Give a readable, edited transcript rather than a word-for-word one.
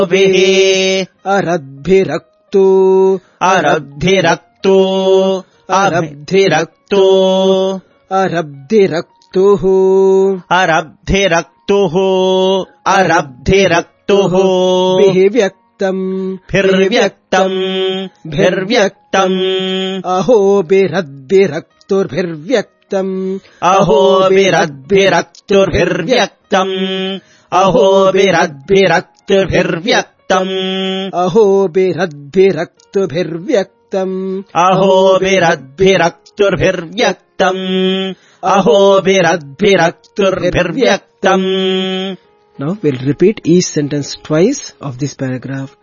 अरद्भिरक्तो अरब्धिरक्तो अरब्धिरक्तो अरब्धिरक्तुः अरब्धिरक्तुः अरब्धिरक्तुः विव्यक्तम् भिर्व्यक्तम् भिर्व्यक्तम् अहोभिरद्भिरक्तुर्भिर्व्यक्तम् अहोभिरद्भिरक्तुर्भिर्व्यक्तम् अहोभिरद्भिरक्तुर्भिर्व्यक्तम् अहोभिरद्भिरक्तुभिर्व्यक्तम् अहोभिरद्भिरक्तुर्भिर्व्यक्तम् अहोभिरद्भिरक्तुर्भिर्व्यक्तम्. Now we'll repeat each sentence twice of this paragraph.